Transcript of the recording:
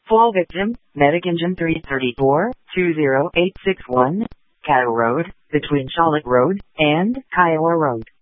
Fall victim, Medic Engine 334, 20861, Caddo Road, between Charlotte Road and Kiowa Road.